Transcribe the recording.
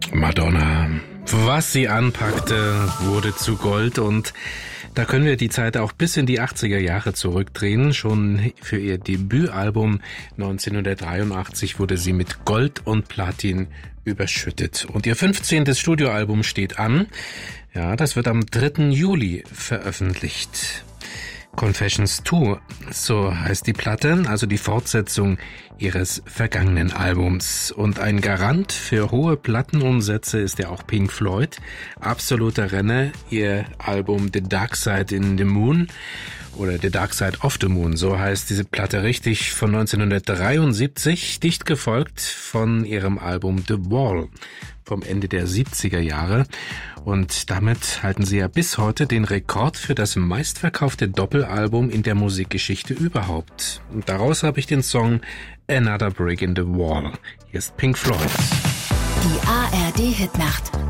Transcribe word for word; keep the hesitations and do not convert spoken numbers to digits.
Madonna. Was sie anpackte, wurde zu Gold, und da können wir die Zeit auch bis in die achtziger Jahre zurückdrehen. Schon für ihr Debütalbum neunzehnhundertdreiundachtzig wurde sie mit Gold und Platin überschüttet. Und ihr fünfzehntes Studioalbum steht an. Ja, das wird am dritten Juli veröffentlicht. Confessions zwei, so heißt die Platte, also die Fortsetzung ihres vergangenen Albums. Und ein Garant für hohe Plattenumsätze ist ja auch Pink Floyd. Absoluter Renner, ihr Album The Dark Side in the Moon oder The Dark Side of the Moon, so heißt diese Platte richtig, von neunzehnhundertdreiundsiebzig, dicht gefolgt von ihrem Album The Wall vom Ende der siebziger Jahre. Und damit halten sie ja bis heute den Rekord für das meistverkaufte Doppelalbum in der Musikgeschichte überhaupt. Und daraus habe ich den Song Another Brick in the Wall. Hier ist Pink Floyd. Die A R D Hitnacht.